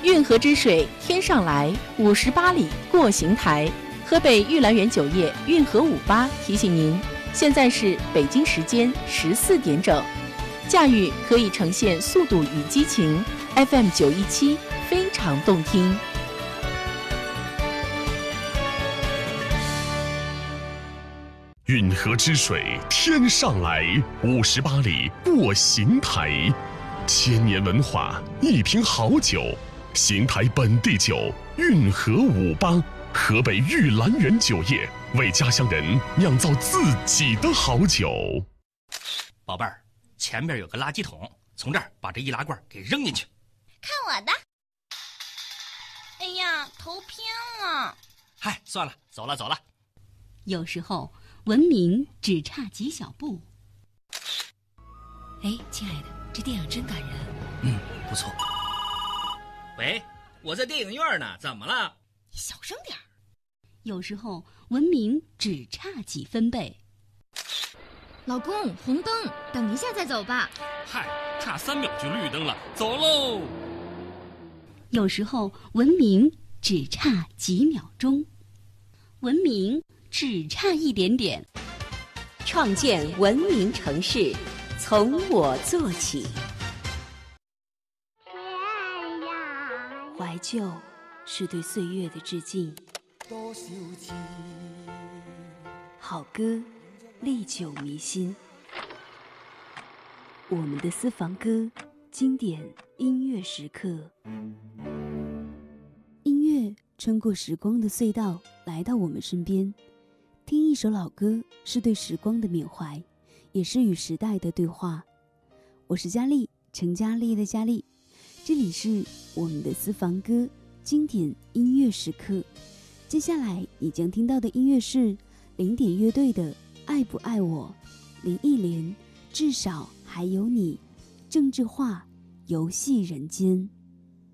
运河之水天上来，58里过邢台。河北玉兰园酒业运河58提醒您，现在是北京时间14点整，驾驭可以呈现速度与激情。FM 917非常动听。 运河之水天上来，58里过邢台。千年文化，一瓶好酒，邢台本地酒运河58，河北玉兰园酒业为家乡人酿造自己的好酒。 宝贝儿，前边有个垃圾桶，从这儿把这易拉罐给扔进去。 看我的！哎呀，头偏了。 嗨，算了，走了。 有时候文明只差几小步。 哎，亲爱的，这电影真感人。 不错。喂，我在电影院呢，怎么了？ 你小声点儿。 有时候文明只差几分贝。 老公，红灯，等一下再走吧。 嗨，差3秒就绿灯了，走喽。 有时候文明只差几秒钟，文明只差一点点。 创建文明城市，从我做起。怀旧是对岁月的致敬，好歌历久弥新。我们的私房歌，经典音乐时刻。音乐穿过时光的隧道，来到我们身边。听一首老歌，是对时光的缅怀，也是与时代的对话。我是佳丽，成佳丽的佳丽，这里是我们的私房歌经典音乐时刻。接下来你将听到的音乐是零点乐队的《爱不爱我》，林忆莲《至少还有你》，郑智化《游戏人间》。